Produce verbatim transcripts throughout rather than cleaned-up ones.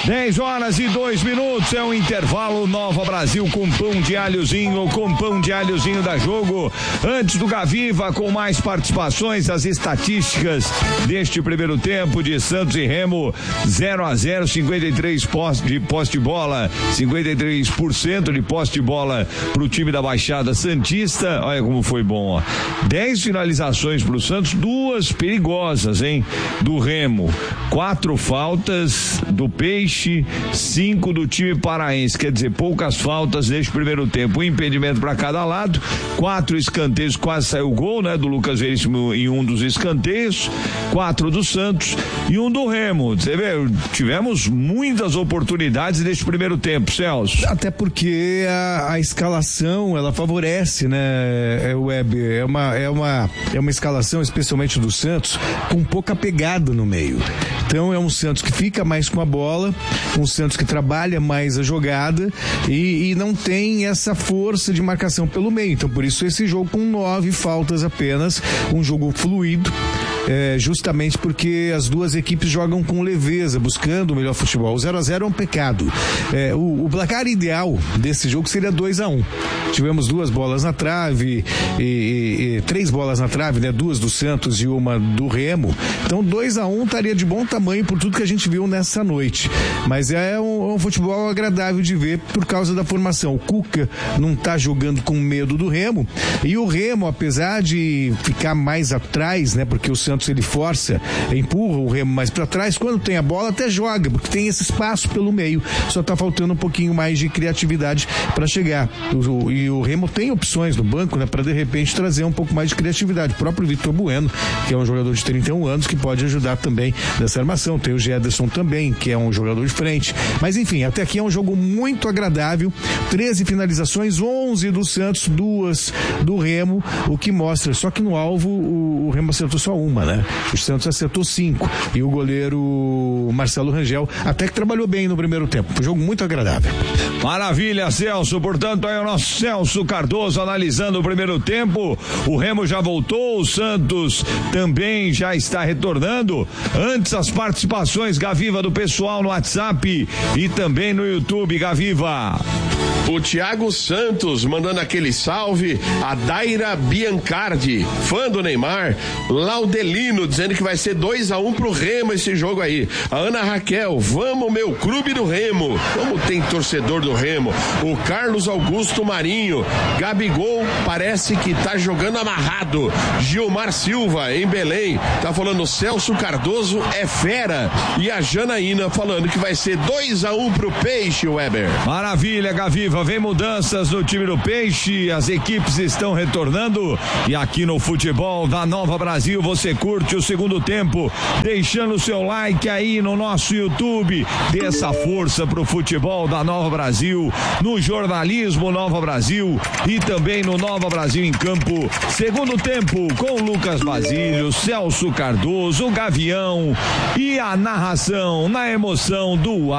dez horas e dois minutos, é o intervalo. Nova Brasil com pão de alhozinho, com pão de alhozinho da Jogo. Antes do Gaviva, com mais participações, as estatísticas deste primeiro tempo de Santos e Remo, zero a zero, cinquenta e três posse de posse de bola, cinquenta e três por cento de posse de bola pro time da Baixada Santista. Olha como foi bom, ó. dez finalizações pro Santos, duas perigosas, hein? Do Remo, quatro faltas do Peixe, cinco do time paraense, quer dizer, poucas faltas neste primeiro tempo, um impedimento para cada lado, quatro escanteios, quase saiu o gol, né, do Lucas Veríssimo em um dos escanteios, quatro do Santos e um do Remo. Você vê, tivemos muitas oportunidades neste primeiro tempo, Celso. Até porque a, a escalação, ela favorece, né, Weber, é uma, é uma, é uma escalação, especialmente do Santos, com pouca pegada no meio. Então é um Santos que fica mais com a bola, um Santos que trabalha mais a jogada e, e não tem essa força de marcação pelo meio. Então por isso esse jogo com nove faltas apenas, um jogo fluido. É, justamente porque as duas equipes jogam com leveza, buscando o melhor futebol. O zero a zero é um pecado. É, o, o placar ideal desse jogo seria dois a um. Tivemos duas bolas na trave, e, e, e, três bolas na trave, né? Duas do Santos e uma do Remo. Então dois a um estaria de bom tamanho por tudo que a gente viu nessa noite. Mas é um, um futebol agradável de ver por causa da formação. O Cuca não está jogando com medo do Remo, e o Remo, apesar de ficar mais atrás, né? Porque o Santos ele força, empurra o Remo mais para trás, quando tem a bola até joga, porque tem esse espaço pelo meio, só tá faltando um pouquinho mais de criatividade para chegar. O, o, e o Remo tem opções no banco, né, para de repente trazer um pouco mais de criatividade. O próprio Vitor Bueno, que é um jogador de trinta e um anos, que pode ajudar também nessa armação. Tem o Gederson também, que é um jogador de frente. Mas enfim, até aqui é um jogo muito agradável. treze finalizações, onze do Santos, duas do Remo, o que mostra, só que no alvo o, o Remo acertou só uma, né? O Santos acertou cinco, e o goleiro Marcelo Rangel até que trabalhou bem no primeiro tempo. Foi um jogo muito agradável. Maravilha, Celso. Portanto, aí o nosso Celso Cardoso analisando o primeiro tempo. O Remo já voltou, o Santos também já está retornando. Antes, as participações, Gaviva, do pessoal no WhatsApp e também no YouTube. Gaviva. O Thiago Santos mandando aquele salve, a Daira Biancardi, fã do Neymar, Laudelino dizendo que vai ser dois a um pro Remo esse jogo aí. A Ana Raquel, vamos meu clube do Remo, como tem torcedor do Remo. O Carlos Augusto Marinho, Gabigol parece que tá jogando amarrado. Gilmar Silva em Belém, tá falando Celso Cardoso é fera. E a Janaína falando que vai ser dois a um pro Peixe, Weber. Maravilha, Gaviva. Vem mudanças no time do Peixe, as equipes estão retornando, e aqui no futebol da Nova Brasil você curte o segundo tempo, deixando o seu like aí no nosso YouTube. Dê essa força pro futebol da Nova Brasil, no jornalismo Nova Brasil e também no Nova Brasil em Campo. Segundo tempo com Lucas Basílio, Celso Cardoso, o Gavião e a narração na emoção do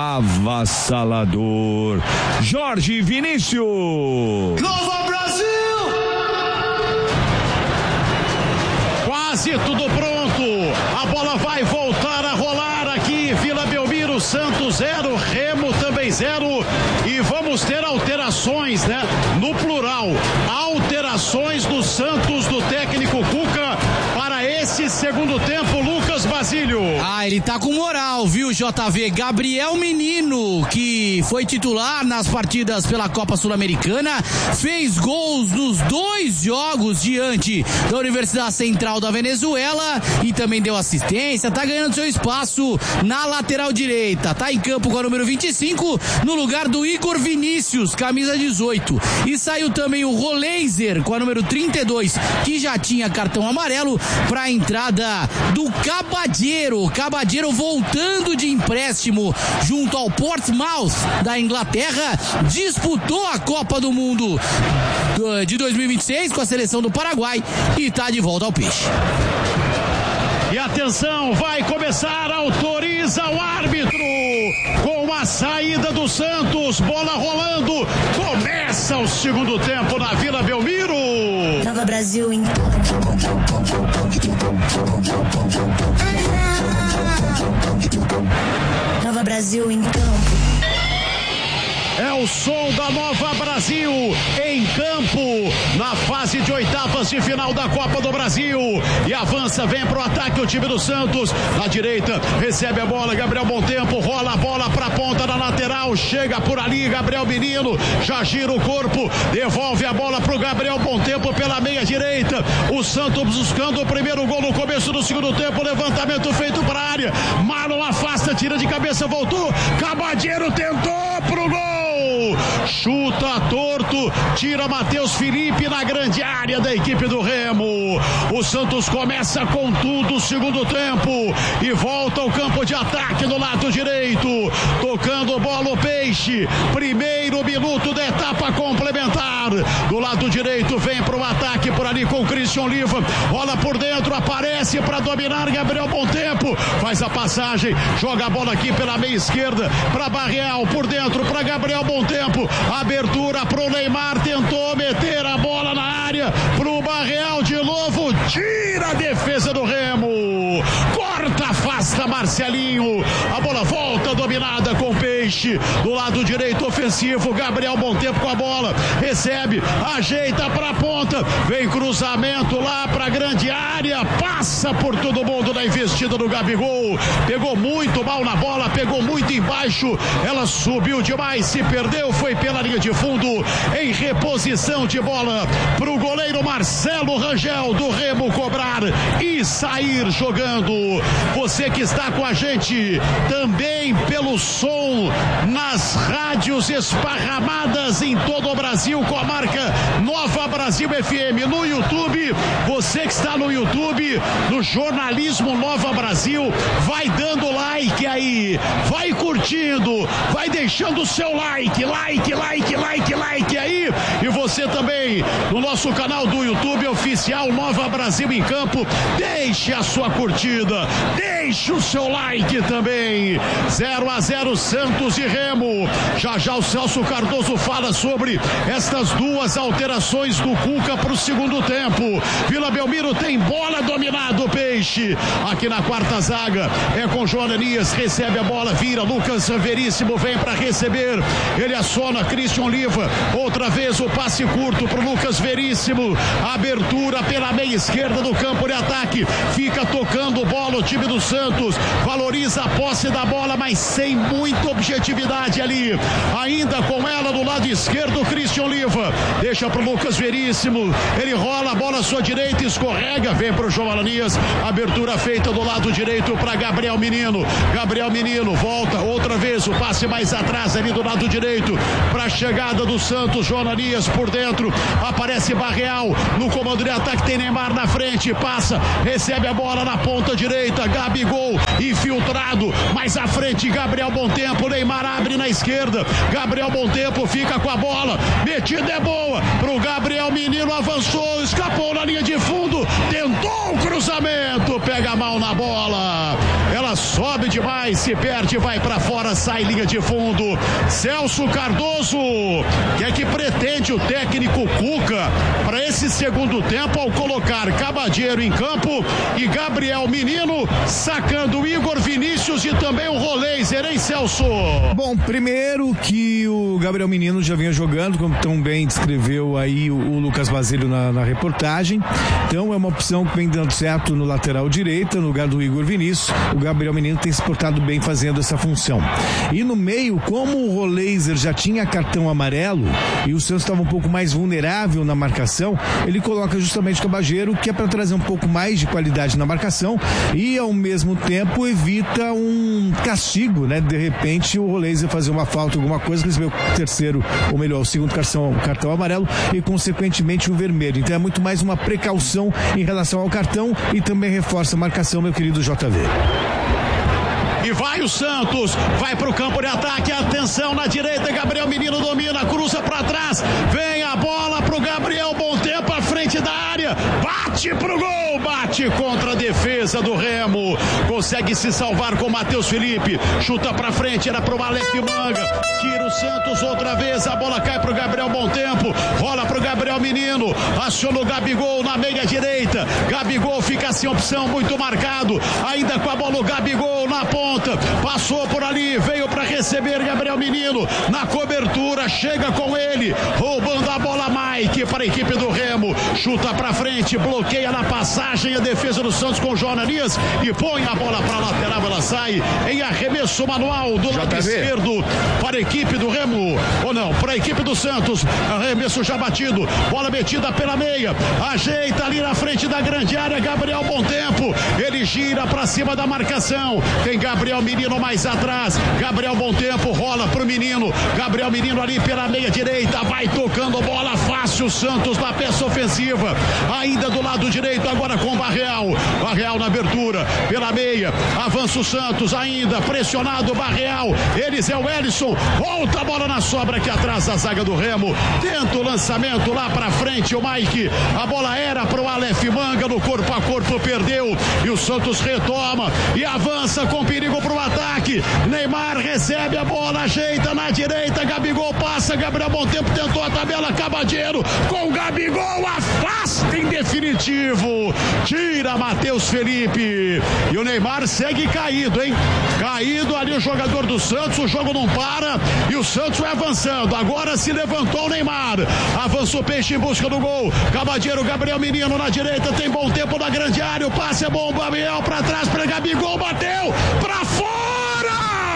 avassalador Jorge Vinícius. Nova Brasil! Quase tudo pronto. A bola vai voltar a rolar aqui. Vila Belmiro, Santos zero, Remo também zero. E vamos ter alterações, né? No plural. Alterações do Santos, do técnico Cuca, para esse segundo tempo, Lucas Basílio. Ah, ele tá com moral, viu, J V? Gabriel Menino, que foi titular nas partidas pela Copa Sul-Americana, fez gols nos dois jogos diante da Universidade Central da Venezuela e também deu assistência, tá ganhando seu espaço na lateral direita, tá em campo com a número vinte e cinco, no lugar do Igor Vinícius, camisa dezoito. E saiu também o Roleiser com a número trinta e dois, que já tinha cartão amarelo, para a entrada do Cabadeiro. Cabadeiro voltando de empréstimo junto ao Portsmouth da Inglaterra, disputou a Copa do Mundo de dois mil e vinte e seis com a seleção do Paraguai e está de volta ao Peixe. E atenção, vai começar, autoriza o árbitro, com a saída do Santos, bola rolando, começa o segundo tempo na Vila Belmiro. Nova Brasil em Nova Nova Brasil em campo. É o som da Nova Brasil em campo na fase de oitavas de final da Copa do Brasil. E avança, vem pro ataque o time do Santos. Na direita, recebe a bola, Gabriel Montempo, rola a bola pra ponta na lateral, chega por ali, Gabriel Menino, já gira o corpo, devolve a bola pro Gabriel Montempo pela meia direita. O Santos buscando o primeiro gol no começo do segundo tempo, levantamento feito pra área. Marlon afasta, tira de cabeça, voltou, Cabadeiro tentou pro gol. Chuta torto, tira Matheus Felipe na grande área da equipe do Remo. O Santos começa com tudo o segundo tempo e volta ao campo de ataque do lado direito, tocando bola o Peixe. Primeiro minuto da etapa complementar. Do lado direito vem para o ataque por ali com o Christian Oliva, rola por dentro, aparece para dominar Gabriel Montempo, faz a passagem, joga a bola aqui pela meia esquerda para Barreal, por dentro para Gabriel Montempo, abertura pro Neymar, tentou meter a bola na área pro Barreal de novo, tira a defesa do Remo, corta, afasta Marcelinho, a bola volta dominada com o Peixe, do lado direito ofensivo, Gabriel Montempo com a bola, recebe, ajeita pra ponta, vem cruzamento lá pra grande área, passa por todo mundo na investida do Gabigol, pegou muito mal na bola, pegou muito embaixo, ela subiu demais, se perdeu, foi pela linha de fundo, em reposição de bola pro goleiro Marcelo Rangel do Remo cobrar e sair jogando. Você que está com a gente também pelo som nas rádios esparramadas em todo o Brasil com a marca Nova Brasil F M, no YouTube, você que está no YouTube, no Jornalismo Nova Brasil, vai dando like aí, vai curtindo, vai deixando o seu like, like, like, like, like aí, e você também no nosso canal do YouTube oficial Nova Brasil em Campo, deixe a sua curtida, deixe o seu like também. Zero a zero Santos e Remo. Já já o Celso Cardoso fala sobre estas duas alterações do Cuca para o segundo tempo. Vila Belmiro tem bola dominado, Peixe aqui na quarta zaga, é com João Anias, recebe a bola, vira, Lucas Veríssimo vem para receber, ele aciona Christian Oliva, outra vez o passe curto pro Lucas Veríssimo, abertura pela meia esquerda do campo de ataque, fica tocando bola o time do Santos, valoriza a posse da bola, mas sem muita objetividade ali, ainda com ela do lado esquerdo, Christian Oliva, deixa pro Lucas Veríssimo, ele rola a bola à sua direita, escorrega, vem pro João Anias, abertura feita do lado direito para Gabriel Menino, Gabriel Menino volta outra vez, o passe mais atrás ali do lado direito, para a chegada do Santos, João Anias por dentro, aparece Barreal, no comando de ataque tem Neymar na frente, passa, recebe a bola na ponta direita, Gabigol infiltrado, mais à frente Gabriel Montempo, Neymar abre na esquerda, Gabriel Montempo fica com a bola, metida é boa, pro Gabriel Menino, avançou, escapou na linha de fundo, tentou o cruzamento, pega mal na bola, ela sobe demais, se perde, vai pra fora, sai linha de fundo. Celso Cardoso, o que é que pretende o técnico Cuca para esse segundo tempo ao colocar Cabadeiro em campo e Gabriel Menino sacando Igor Vinícius e também o Roleiser, hein, Celso? Bom, primeiro que o Gabriel Menino já vinha jogando, como tão bem descreveu aí o, o Lucas Basílio na, na reportagem, então é uma opção que vem dando certo no lateral direita, no lugar do Igor Vinícius. O Gabriel Menino tem se portado bem fazendo essa função. E no meio, como o Roleiser já tinha cartão amarelo e o Santos estava um pouco mais vulnerável na marcação, ele coloca justamente o Cabadeiro, que é para trazer um pouco mais de qualidade na marcação e ao mesmo tempo evita um castigo, né? De repente o Roleiser fazer uma falta, alguma coisa, receber o terceiro, ou melhor, o segundo cartão, cartão amarelo e consequentemente o vermelho. Então é muito mais uma precaução em relação ao cartão e também reforça a marcação, meu querido J V. E vai o Santos, vai pro campo de ataque, atenção na direita, Gabriel Menino domina, cruza pra trás, vem a bola pro Gabriel Montempo à frente da área, bate pro gol, bate contra a defesa do Remo, consegue se salvar com Matheus Felipe, chuta pra frente, era pro Aleph Manga, tira o Santos outra vez, a bola cai pro Gabriel Bom Tempo, rola pro Gabriel Menino, aciona o Gabigol na meia direita, Gabigol fica sem opção, muito marcado, ainda com a bola o Gabigol na ponta, passou por ali, veio pra receber Gabriel Menino, na cobertura, chega com ele, roubando a bola Mike para a equipe do Remo, chuta pra frente, bloqueia na passagem a defesa do Santos com o Jonanias e põe a bola pra lateral, ela sai em arremesso manual do lado esquerdo para a equipe do Remo, ou não, para a equipe do Santos, arremesso já batido, bola metida pela meia, ajeita ali na frente da grande área, Gabriel Bom Tempo, ele gira pra cima da marcação, tem Gabriel Menino mais atrás, Gabriel Bom Tempo rola pro Menino, Gabriel Menino ali pela meia direita, vai tocando bola fácil, Santos na peça ofensiva, ainda do lado direito agora com Barreal, Barreal na abertura, pela meia, avança o Santos ainda, pressionado Barreal, eles é o Ellison, volta a bola na sobra aqui atrás da zaga do Remo, tenta o lançamento lá pra frente, o Mike, a bola era pro Aleph Manga, no corpo a corpo perdeu, e o Santos retoma, e avança com perigo pro ataque, Neymar recebe a bola, ajeita na direita, Gabigol passa, Gabriel Bom Tempo tentou a tabela, Cabadeiro, com o Gabigol, afasta em definitivo, tira Matheus Felipe, e o Neymar segue caído, hein, caído ali o jogador do Santos, o jogo não para, e o Santos vai avançando, agora se levantou o Neymar, avança o Peixe em busca do gol, Cabadeiro, Gabriel Menino na direita, tem Bom Tempo na grande área, o passe é bom, Gabriel pra trás, pra Gabigol, bateu, pra fora,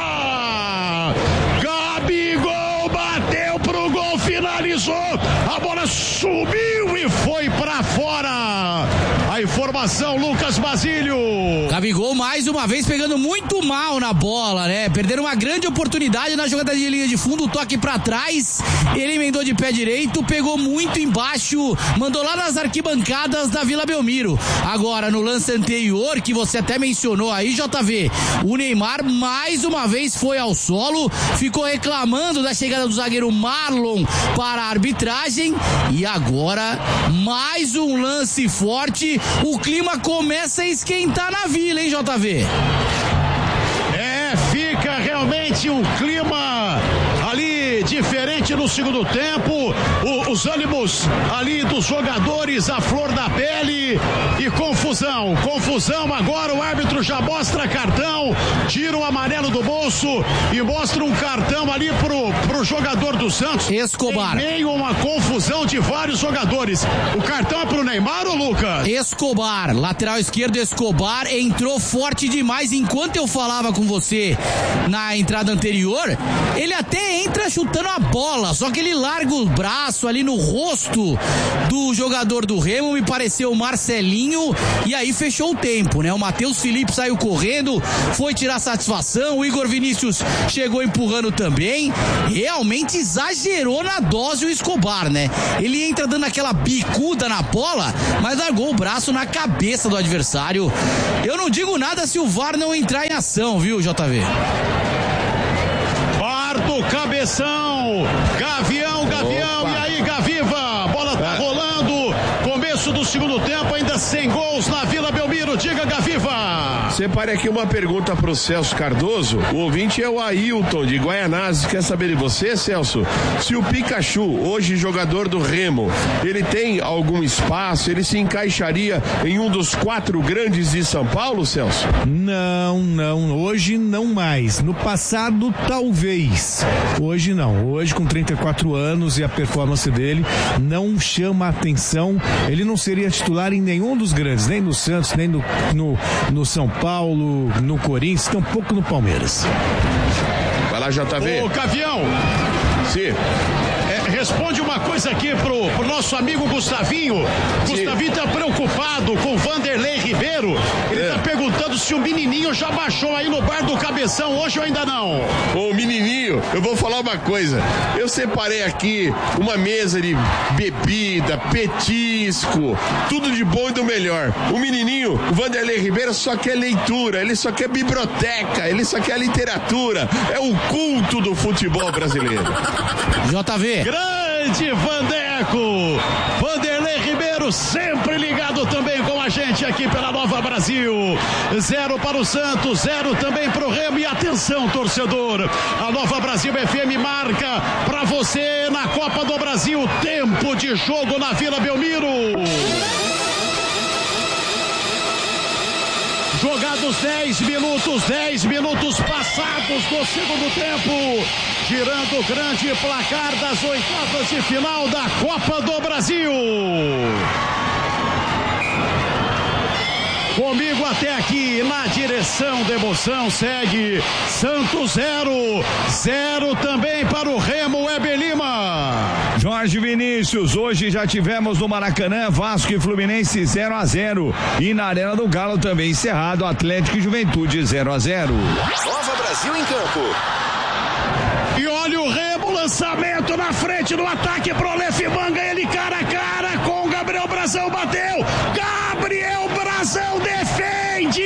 Gabigol bateu pro gol, finalizou, a bola subiu e foi pra fora, a informação, Lucas Basílio. Gabigol mais uma vez pegando muito mal na bola, né? Perderam uma grande oportunidade na jogada de linha de fundo, toque pra trás, ele emendou de pé direito, pegou muito embaixo, mandou lá nas arquibancadas da Vila Belmiro. Agora no lance anterior, que você até mencionou aí, J V, o Neymar mais uma vez foi ao solo, ficou reclamando da chegada do zagueiro Marlon para a arbitragem, e agora mais um lance forte, o clima começa a esquentar na Vila, hein, J V? É, fica realmente um clima ali diferente no segundo tempo, o, os ânimos ali dos jogadores à flor da pele e confusão, confusão agora, o árbitro já mostra cartão, tira o amarelo do bolso e mostra um cartão ali pro, pro jogador do Santos, Escobar, em meio a uma confusão de vários jogadores. O cartão é pro Neymar ou Lucas? Escobar, lateral esquerdo, Escobar entrou forte demais. Enquanto eu falava com você na entrada anterior, ele até entra chutando a bola, só que ele larga o braço ali no rosto do jogador do Remo, me pareceu o Marcelinho, e aí fechou o tempo, né? O Matheus Felipe saiu correndo, foi tirar satisfação, o Igor Vinícius chegou empurrando também, realmente exagerou na dose o Escobar, né? Ele entra dando aquela bicuda na bola, mas largou o braço na cabeça do adversário. Eu não digo nada se o V A R não entrar em ação, viu, J V? Parto, cabeção, Gavião, Gavião, Opa. E aí, Gaviva, bola tá rolando, começo do segundo tempo, ainda sem gols na Vila Belmiro, diga, Gaviva. Separe aqui uma pergunta pro Celso Cardoso, o ouvinte é o Ailton de Guaianazes, quer saber de você, Celso, se o Pikachu, hoje jogador do Remo, ele tem algum espaço, ele se encaixaria em um dos quatro grandes de São Paulo, Celso? Não, não, hoje não mais, no passado talvez, hoje não, hoje com trinta e quatro anos e a performance dele não chama atenção, ele não seria titular em nenhum dos grandes, nem no Santos, nem no, no, no São Paulo, no Corinthians, tampouco no Palmeiras. Vai lá, J V. Ô, Gavião. Sim. É, responde uma coisa aqui pro, pro nosso amigo Gustavinho. Sim. Gustavinho tá preocupado com o Vanderlei Ribeiro. Ele é. tá perguntando se o menininho já baixou aí no bar do Cabeção hoje ou ainda não. Ô, menininho, eu vou falar uma coisa. Eu separei aqui uma mesa de bebida, petisco, tudo de bom e do melhor. O menininho, o Vanderlei Ribeiro, só quer leitura, ele só quer biblioteca, ele só quer literatura. É o culto do futebol brasileiro. J V. Grande Vandeco. Vanderlei Ribeiro Belmiro, sempre ligado também com a gente aqui pela Nova Brasil. Zero para o Santos, zero também para o Remo. E atenção, torcedor, a Nova Brasil F M marca para você na Copa do Brasil, tempo de jogo na Vila Belmiro. Jogados dez minutos, dez minutos passados do segundo tempo, girando o grande placar das oitavas de final da Copa do Brasil. Comigo até aqui, na direção da emoção, segue Santos zero, zero também para o Remo, Weber Lima. Jorge Vinícius, hoje já tivemos no Maracanã, Vasco e Fluminense zero a zero. E na Arena do Galo também encerrado, Atlético e Juventude zero a zero. Nova Brasil em campo. E olha o Remo, lançamento na frente do ataque pro Aleph Manga, ele cara a cara com o Gabriel Brazão, bateu, Gabriel Brazão defende!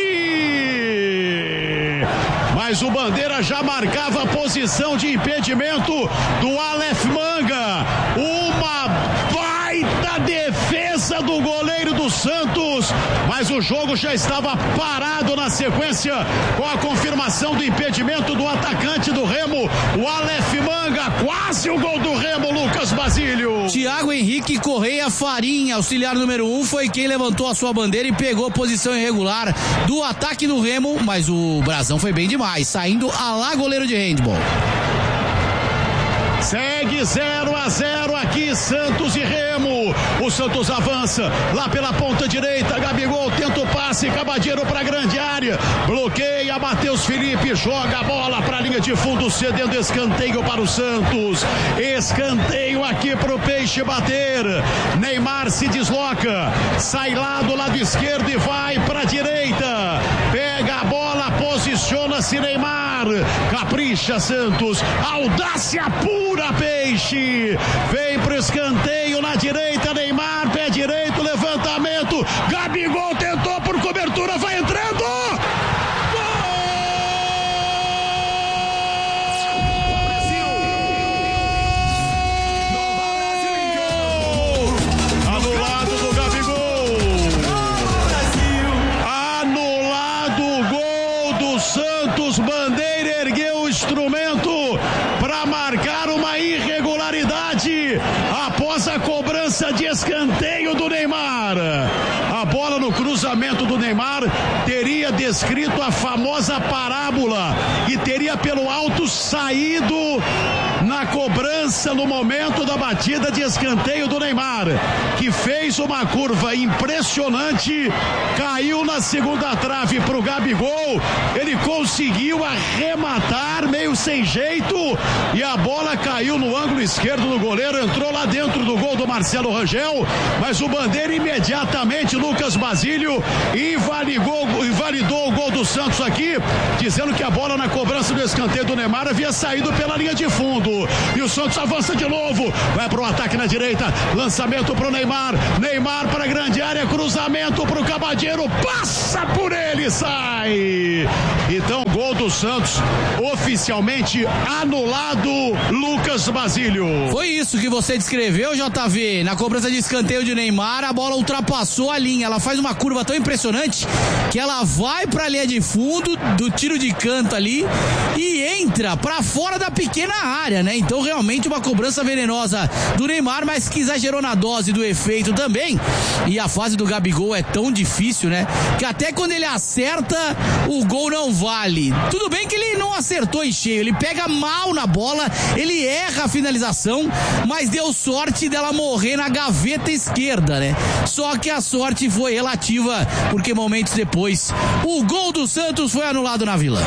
Mas o Bandeira já marcava a posição de impedimento do Aleph Manga, uma baita defesa do goleiro do Santos, mas o jogo já estava parado na sequência com a confirmação do impedimento do atacante do Remo, o Aleph Manga, quase o gol do Remo, Lucas Basílio. Thiago Henrique Correia Farinha, auxiliar número um, foi quem levantou a sua bandeira e pegou posição irregular do ataque do Remo, mas o Brazão foi bem demais, saindo a lá goleiro de handball. Segue zero a zero aqui, Santos e Remo. O Santos avança lá pela ponta direita. Gabigol tenta o passe, Cabadeiro para a grande área. Bloqueia, Matheus Felipe joga a bola para a linha de fundo, cedendo escanteio para o Santos. Escanteio aqui para o Peixe bater. Neymar se desloca, sai lá do lado esquerdo e vai para a direita. Pega a bola, posiciona-se Neymar. Capricha Santos, audácia pura Peixe, vem pro escanteio na direita, Neymar, pé direito, levantamento, Gabigol tentou por cobertura, vai entrando, anulado do Gabigol, anulado o gol do Santos. Bandeira ergueu o instrumento para marcar uma irregularidade após a cobrança de escanteio do Neymar. A bola no cruzamento do Neymar teria descrito a famosa parábola e teria pelo alto saído na cobrança no momento da batida de escanteio do Neymar, que fez uma curva impressionante, caiu na segunda trave pro Gabigol, ele conseguiu arrematar meio sem jeito e a bola caiu no ângulo esquerdo do goleiro, entrou lá dentro do gol do Marcelo Rangel, mas o Bandeira imediatamente, Lucas Basílio, invalidou, invalidou o gol do Santos aqui, dizendo que a bola na cobrança do escanteio do Neymar havia saído pela linha de fundo. E o Santos avança de novo, vai pro ataque na direita, lançamento pro Neymar, Neymar para a grande área, cruzamento pro Cabadeiro, passa por ele, sai. Então, gol do Santos oficialmente anulado, Lucas Basílio. Foi isso que você descreveu, J V. Na cobrança de escanteio de Neymar, a bola ultrapassou a linha, ela faz uma curva tão impressionante que ela vai pra linha de fundo do tiro de canto ali e entra pra fora da pequena área, né? Então realmente uma cobrança venenosa do Neymar, mas que exagerou na dose do efeito também. E a fase do Gabigol é tão difícil, né? Que até quando ele acerta, o gol não vale. Tudo bem que ele não acertou em cheio, ele pega mal na bola, ele erra a finalização, mas deu sorte dela morrer na gaveta esquerda, né? Só que a sorte foi relativa, porque momentos depois, o gol do Santos foi anulado na Vila.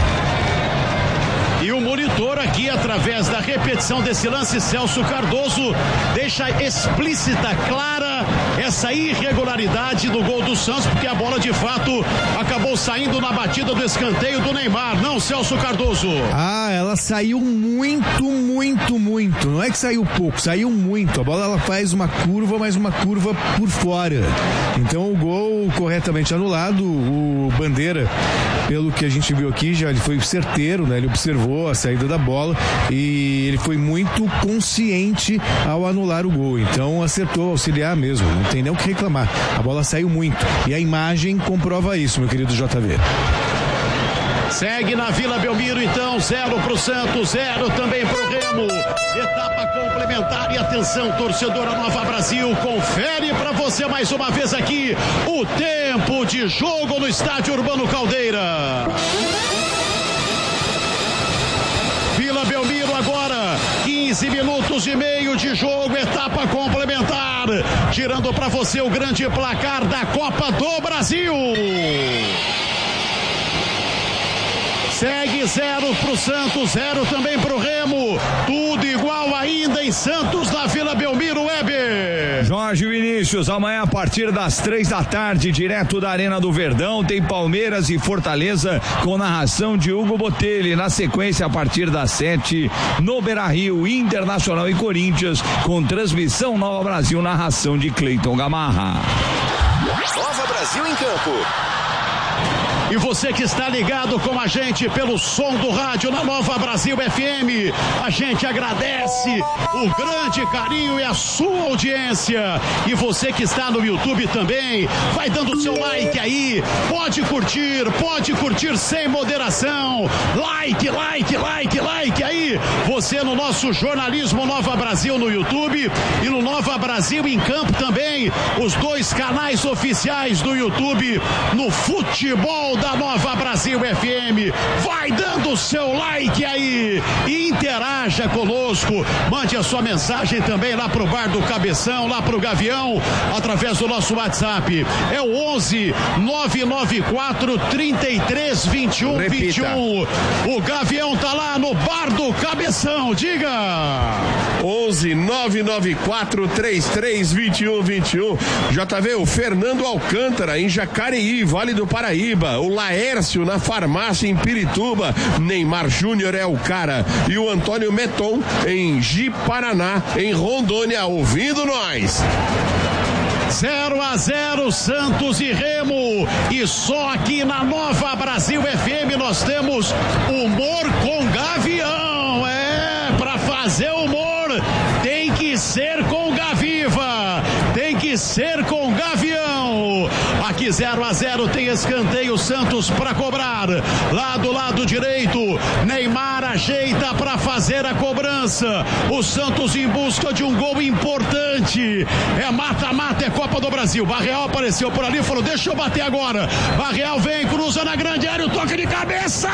E o monitor aqui, através da repetição desse lance, Celso Cardoso, deixa explícita, clara, essa irregularidade do gol do Santos, porque a bola de fato acabou saindo na batida do escanteio do Neymar. Não, Celso Cardoso. Ah, ela saiu muito, muito, muito. Não é que saiu pouco, saiu muito. A bola ela faz uma curva, mas uma curva por fora. Então o gol corretamente anulado. O Bandeira, pelo que a gente viu aqui, já ele foi certeiro, né? Ele observou a saída da bola e ele foi muito consciente ao anular o gol. Então acertou auxiliar mesmo. Não tem nem o que reclamar. A bola saiu muito. E a imagem comprova isso, meu querido J V. Segue na Vila Belmiro, então, zero pro Santos, zero também pro Remo. Etapa complementar e atenção, torcedora Nova Brasil, confere pra você mais uma vez aqui o tempo de jogo no Estádio Urbano Caldeira. Vila Belmiro agora, quinze minutos e meio de jogo, etapa complementar. Tirando pra você o grande placar da Copa do Brasil. Segue zero pro Santos, zero também pro Remo. Tudo igual ainda em Santos, na Vila Belmiro, Weber. Jorge Vinícius, amanhã a partir das três da tarde, direto da Arena do Verdão, tem Palmeiras e Fortaleza com narração de Hugo Botelho. Na sequência, a partir das sete, no Beira-Rio, Internacional e Corinthians, com transmissão Nova Brasil, narração de Cleiton Gamarra. Nova Brasil em campo. E você que está ligado com a gente pelo som do rádio na Nova Brasil F M, a gente agradece o grande carinho e a sua audiência. E você que está no YouTube também, vai dando seu like aí, pode curtir, pode curtir sem moderação. Like, like, like, like aí. Você no nosso jornalismo Nova Brasil no YouTube e no Nova Brasil em Campo também, os dois canais oficiais do YouTube no futebol da Nova Brasil F M. Vai dando o seu like aí e interaja conosco. Mande a sua mensagem também lá pro Bar do Cabeção, lá pro Gavião, através do nosso WhatsApp. É o onze nove nove quatro, trinta e três, vinte e um, vinte e um. O Gavião tá lá no Bar do Cabeção. Diga! onze nove nove quatro, trinta e três, vinte e um, vinte e um. J V, o Fernando Alcântara em Jacareí, Vale do Paraíba. O Laércio na farmácia em Pirituba. Neymar Júnior é o cara. E o Antônio Meton em Ji-Paraná, em Rondônia, ouvindo nós. zero a zero Santos e Remo. E só aqui na Nova Brasil F M nós temos humor com Gavião. É, pra fazer humor tem que ser com Gaviva. Tem que ser com Gavião. Aqui zero a zero tem escanteio, Santos para cobrar. Lá do lado direito, Neymar ajeita para fazer a cobrança. O Santos em busca de um gol importante. É mata-mata, é Copa do Brasil. Barreal apareceu por ali, falou: deixa eu bater agora. Barreal vem, cruza na grande área, o toque de cabeça.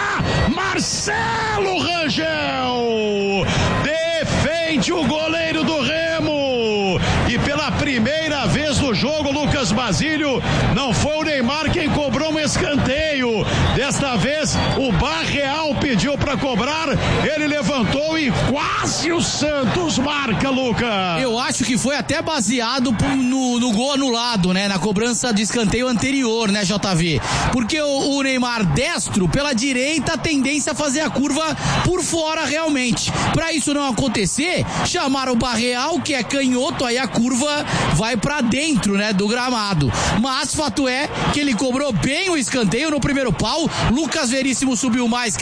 Marcelo Rangel defende o goleiro do Remo. E pela primeira vez no jogo, Lucas Basílio, não foi o Neymar quem cobrou um escanteio. Desta vez o Barreal pediu para cobrar, ele levantou e quase o Santos marca, Lucas. Eu acho que foi até baseado no, no gol anulado, né? Na cobrança de escanteio anterior, né, J V? Porque o, o Neymar destro, pela direita, a tendência a fazer a curva por fora realmente. Para isso não acontecer, chamaram o Barreal, que é canhoto, aí a curva vai para dentro, né, do gramado. Mas fato é que ele cobrou bem o escanteio no primeiro pau. Lucas Veríssimo subiu mais